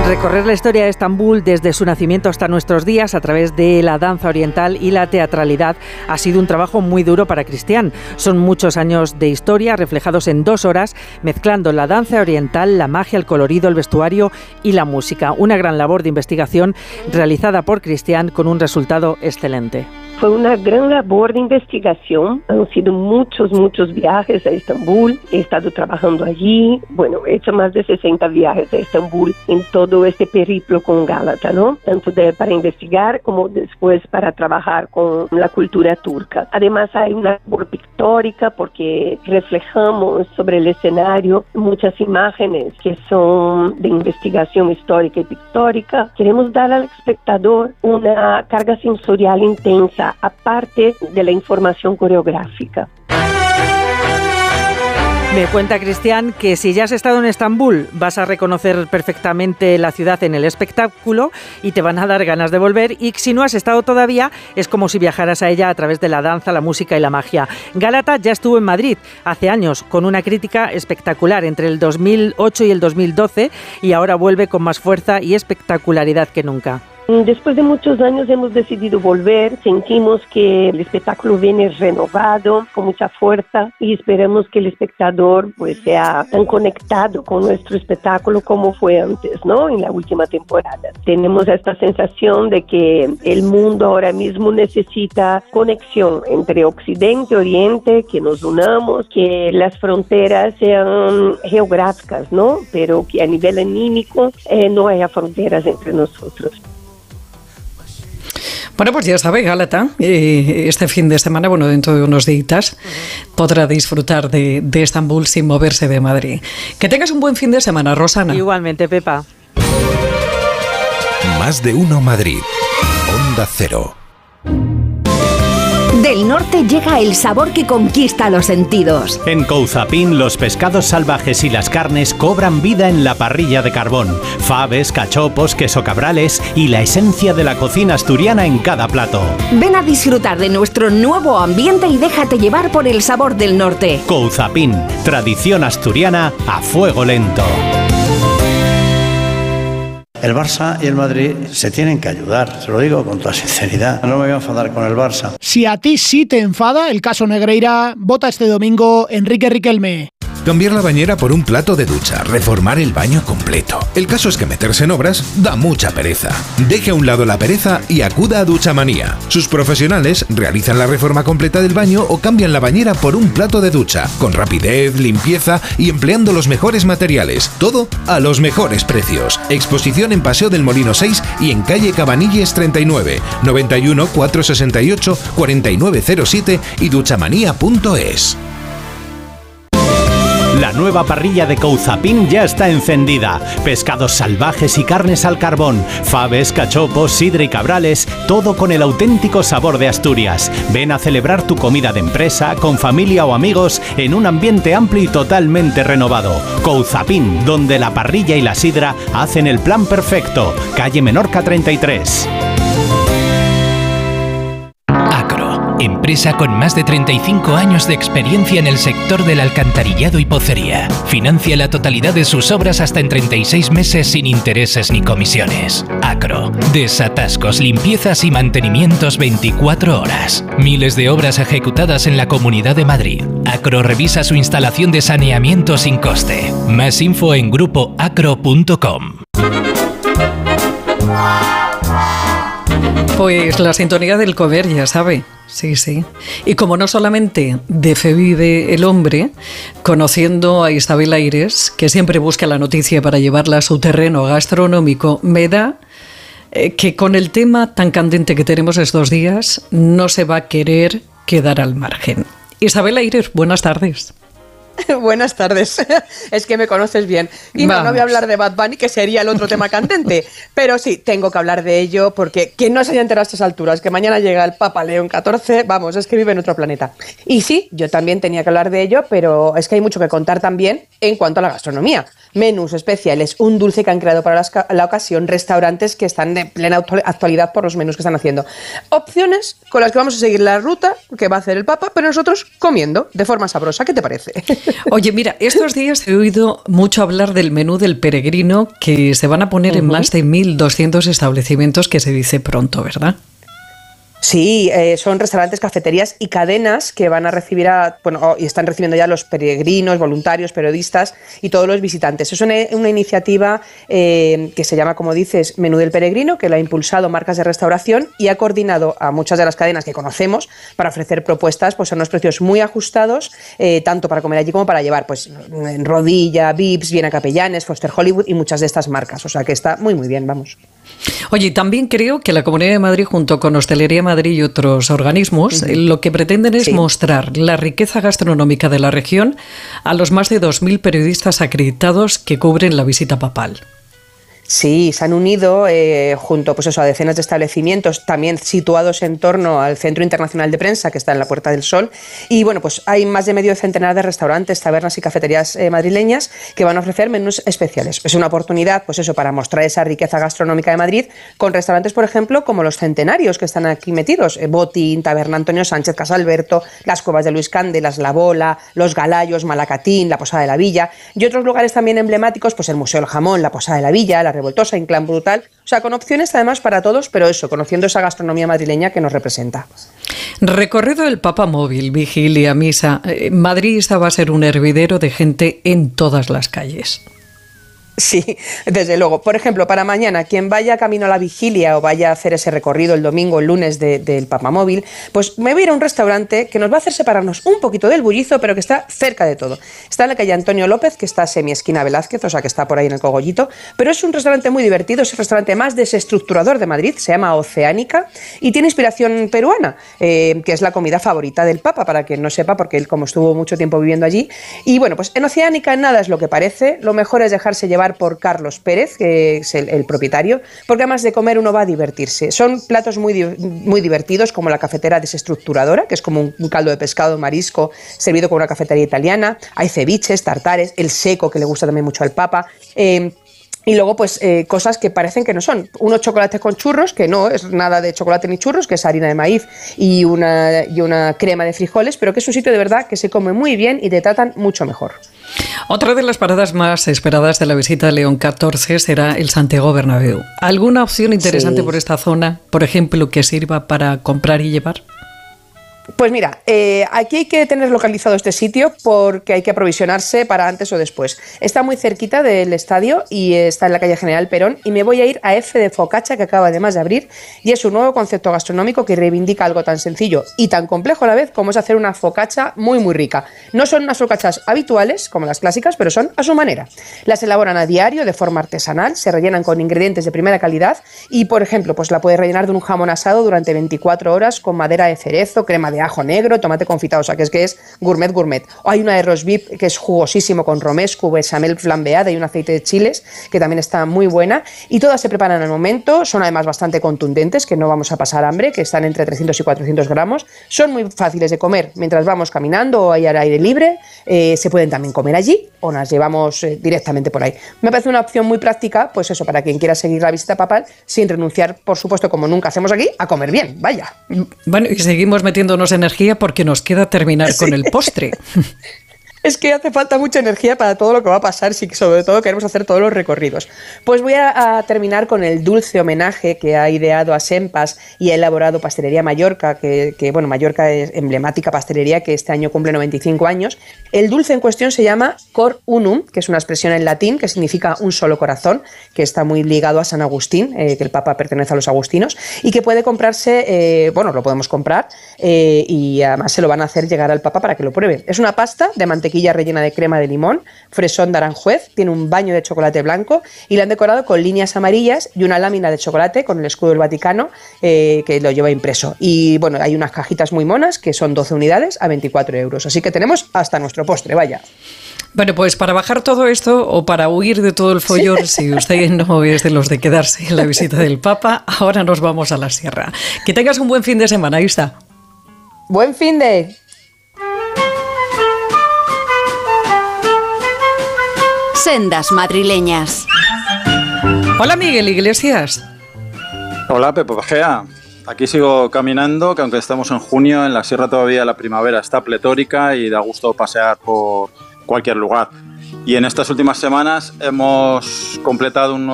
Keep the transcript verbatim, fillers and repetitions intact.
Recorrer la historia de Estambul desde su nacimiento hasta nuestros días a través de la danza oriental y la teatralidad ha sido un trabajo muy duro para Cristian. Son muchos años de historia reflejados en dos horas, mezclando la danza oriental, la magia, el colorido, el vestuario y la música. Una gran labor de investigación realizada por Cristian con un resultado excelente. Fue una gran labor de investigación, han sido muchos, muchos viajes a Estambul, he estado trabajando allí, bueno, he hecho más de sesenta viajes a Estambul en todo este periplo con Gálata, ¿no? Tanto de, para investigar como después para trabajar con la cultura turca. Además hay una labor pictórica porque reflejamos sobre el escenario muchas imágenes que son de investigación histórica y pictórica. Queremos dar al espectador una carga sensorial intensa, aparte de la información coreográfica. Me cuenta Cristian que si ya has estado en Estambul vas a reconocer perfectamente la ciudad en el espectáculo y te van a dar ganas de volver, y si no has estado todavía es como si viajaras a ella a través de la danza, la música y la magia. Gálata ya estuvo en Madrid hace años con una crítica espectacular entre el dos mil ocho y el dos mil doce y ahora vuelve con más fuerza y espectacularidad que nunca. Después de muchos años hemos decidido volver, sentimos que el espectáculo viene renovado, con mucha fuerza, y esperamos que el espectador pues sea tan conectado con nuestro espectáculo como fue antes, ¿no? En la última temporada. Tenemos esta sensación de que el mundo ahora mismo necesita conexión entre Occidente y Oriente, que nos unamos, que las fronteras sean geográficas, ¿no? Pero que a nivel anímico eh, no haya fronteras entre nosotros. Bueno, pues ya sabe, Gálata, eh, este fin de semana, bueno, dentro de unos días, uh-huh. podrá disfrutar de, de Estambul sin moverse de Madrid. Que tengas un buen fin de semana, Rosana. Igualmente, Pepa. Más de uno Madrid. Onda Cero. Del norte llega el sabor que conquista los sentidos. En Couzapin, los pescados salvajes y las carnes cobran vida en la parrilla de carbón. Faves, cachopos, queso cabrales y la esencia de la cocina asturiana en cada plato. Ven a disfrutar de nuestro nuevo ambiente y déjate llevar por el sabor del norte. Couzapin, tradición asturiana a fuego lento. El Barça y el Madrid se tienen que ayudar, se lo digo con toda sinceridad. No me voy a enfadar con el Barça. Si a ti sí te enfada el caso Negreira, vota este domingo Enrique Riquelme. Cambiar la bañera por un plato de ducha, reformar el baño completo. El caso es que meterse en obras da mucha pereza. Deje a un lado la pereza y acuda a Duchamanía. Sus profesionales realizan la reforma completa del baño o cambian la bañera por un plato de ducha, con rapidez, limpieza y empleando los mejores materiales. Todo a los mejores precios. Exposición en Paseo del Molino seis y en calle Cabanilles treinta y nueve, noventa y uno, cuatrocientos sesenta y ocho, cuarenta y nueve cero siete y duchamanía punto es. La nueva parrilla de Couzapin ya está encendida. Pescados salvajes y carnes al carbón, faves, cachopos, sidra y cabrales, todo con el auténtico sabor de Asturias. Ven a celebrar tu comida de empresa, con familia o amigos, en un ambiente amplio y totalmente renovado. Couzapin, donde la parrilla y la sidra hacen el plan perfecto. Calle Menorca treinta y tres. Empresa con más de treinta y cinco años de experiencia en el sector del alcantarillado y pocería. Financia la totalidad de sus obras hasta en treinta y seis meses sin intereses ni comisiones. Acro. Desatascos, limpiezas y mantenimientos veinticuatro horas. Miles de obras ejecutadas en la Comunidad de Madrid. Acro revisa su instalación de saneamiento sin coste. Más info en grupo acro punto com. Pues la sintonía del cover, ya sabe. Sí, sí. Y como no solamente de fe vive el hombre, conociendo a Isabel Aires, que siempre busca la noticia para llevarla a su terreno gastronómico, me da eh, que con el tema tan candente que tenemos estos días, no se va a querer quedar al margen. Isabel Aires, buenas tardes. Buenas tardes. Es que me conoces bien. Y no, no voy a hablar de Bad Bunny, que sería el otro tema candente. Pero sí, tengo que hablar de ello porque quien no se haya enterado a estas alturas, que mañana llega el Papa León catorce, vamos, es que vive en otro planeta. Y sí, yo también tenía que hablar de ello, pero es que hay mucho que contar también en cuanto a la gastronomía. Menús especiales, un dulce que han creado para la, la ocasión, restaurantes que están de plena actualidad por los menús que están haciendo. Opciones con las que vamos a seguir la ruta que va a hacer el Papa, pero nosotros comiendo de forma sabrosa. ¿Qué te parece? Oye, mira, estos días he oído mucho hablar del menú del peregrino que se van a poner uh-huh. en más de mil doscientos establecimientos, que se dice pronto, ¿verdad? Sí, eh, son restaurantes, cafeterías y cadenas que van a recibir a, bueno, y están recibiendo ya los peregrinos, voluntarios, periodistas y todos los visitantes. Es una, una iniciativa eh, que se llama, como dices, Menú del Peregrino, que la ha impulsado Marcas de Restauración y ha coordinado a muchas de las cadenas que conocemos para ofrecer propuestas pues, a unos precios muy ajustados, eh, tanto para comer allí como para llevar, pues en Rodilla, Vips, Viena Capellanes, Foster Hollywood y muchas de estas marcas. O sea que está muy, muy bien, vamos. Oye, también creo que la Comunidad de Madrid, junto con Hostelería Madrid y otros organismos, uh-huh. lo que pretenden es sí. mostrar la riqueza gastronómica de la región a los más de dos mil periodistas acreditados que cubren la visita papal. Sí, se han unido eh, junto pues eso, a decenas de establecimientos también situados en torno al Centro Internacional de Prensa, que está en la Puerta del Sol, y bueno, pues hay más de medio centenar de restaurantes, tabernas y cafeterías eh, madrileñas que van a ofrecer menús especiales. Es una oportunidad, pues eso, para mostrar esa riqueza gastronómica de Madrid con restaurantes, por ejemplo, como los Centenarios, que están aquí metidos, eh, Botín, Taberna Antonio Sánchez, Casa Alberto, las Cuevas de Luis Cándelas, La Bola, Los Galayos, Malacatín, la Posada de la Villa, y otros lugares también emblemáticos, pues el Museo del Jamón, la Posada de la Villa, la Revoltosa, Inclán Brutal, o sea, con opciones además para todos, pero eso, conociendo esa gastronomía madrileña que nos representa. Recorrido del Papa móvil, vigilia, misa. Madrid va a ser un hervidero de gente en todas las calles. Sí, desde luego. Por ejemplo, para mañana, quien vaya camino a la vigilia o vaya a hacer ese recorrido el domingo, el lunes de, del Papamóvil, pues me voy a ir a un restaurante que nos va a hacer separarnos un poquito del bullizo, pero que está cerca de todo. Está en la calle Antonio López, que está semi esquina Velázquez, o sea que está por ahí en el Cogollito, pero es un restaurante muy divertido, es el restaurante más desestructurador de Madrid, se llama Oceánica y tiene inspiración peruana, eh, que es la comida favorita del Papa, para quien no sepa, porque él como estuvo mucho tiempo viviendo allí. Y bueno, pues en Oceánica nada es lo que parece, lo mejor es dejarse llevar por Carlos Pérez, que es el, el propietario, porque además de comer uno va a divertirse. Son platos muy, muy divertidos, como la cafetera desestructuradora, que es como un, un caldo de pescado marisco servido con una cafetería italiana. Hay ceviches, tartares, el seco, que le gusta también mucho al Papa. Eh, Y luego, pues, eh, cosas que parecen que no son. Unos chocolates con churros, que no es nada de chocolate ni churros, que es harina de maíz y una, y una crema de frijoles, pero que es un sitio de verdad que se come muy bien y te tratan mucho mejor. Otra de las paradas más esperadas de la visita de León catorce será el Santiago Bernabéu. ¿Alguna opción interesante sí. por esta zona, por ejemplo, que sirva para comprar y llevar? Pues mira, eh, aquí hay que tener localizado este sitio porque hay que aprovisionarse para antes o después. Está muy cerquita del estadio y está en la calle General Perón, y me voy a ir a F de Focaccia, que acaba además de abrir, y es un nuevo concepto gastronómico que reivindica algo tan sencillo y tan complejo a la vez como es hacer una focaccia muy muy rica. No son unas focaccias habituales como las clásicas, pero son a su manera. Las elaboran a diario de forma artesanal, se rellenan con ingredientes de primera calidad y, por ejemplo, pues la puedes rellenar de un jamón asado durante veinticuatro horas con madera de cerezo, crema de de ajo negro, tomate confitado, o sea que es que es gourmet gourmet. O hay una de roast beef que es jugosísimo con romesco, bechamel flambeada y un aceite de chiles que también está muy buena, y todas se preparan al momento, son además bastante contundentes, que no vamos a pasar hambre, que están entre trescientos y cuatrocientos gramos, son muy fáciles de comer mientras vamos caminando o ahí al aire libre, eh, se pueden también comer allí o las llevamos eh, directamente por ahí. Me parece una opción muy práctica, pues eso, para quien quiera seguir la visita papal sin renunciar, por supuesto, como nunca hacemos aquí, a comer bien, vaya. Bueno, y seguimos metiéndonos energía porque nos queda terminar sí. con el postre. Es que hace falta mucha energía para todo lo que va a pasar, si sobre todo queremos hacer todos los recorridos. Pues voy a, a terminar con el dulce homenaje que ha ideado a Sempas y ha elaborado Pastelería Mallorca, que, que bueno, Mallorca es emblemática pastelería que este año cumple noventa y cinco años. El dulce en cuestión se llama Cor Unum, que es una expresión en latín que significa un solo corazón, que está muy ligado a San Agustín, eh, que el Papa pertenece a los agustinos, y que puede comprarse, eh, bueno, lo podemos comprar, eh, y además se lo van a hacer llegar al Papa para que lo pruebe. Es una pasta de mantequilla rellena de crema de limón, fresón de aranjuez, tiene un baño de chocolate blanco y la han decorado con líneas amarillas y una lámina de chocolate con el escudo del Vaticano, eh, que lo lleva impreso. Y bueno, hay unas cajitas muy monas que son doce unidades a veinticuatro euros. Así que tenemos hasta nuestro postre, vaya. Bueno, pues para bajar todo esto o para huir de todo el follón, si usted no es de los de quedarse en la visita del Papa, ahora nos vamos a la sierra. Que tengas un buen fin de semana, ahí está. Buen fin de... Sendas madrileñas. Hola, Miguel Iglesias. Hola, Pepe Pajea. Aquí sigo caminando, que aunque estamos en junio, en la sierra todavía la primavera está pletórica y da gusto pasear por, cualquier lugar. Y en estas últimas semanas hemos completado un